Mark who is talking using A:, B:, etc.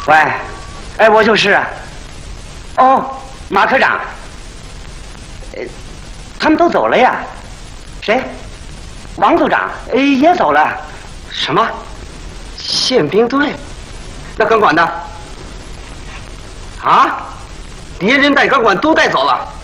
A: 喂，哎，我就是。哦，马科长。他们都走了呀？谁？王组长也走了。
B: 什么？宪兵队？那钢管呢？啊？连人带钢管都带走了。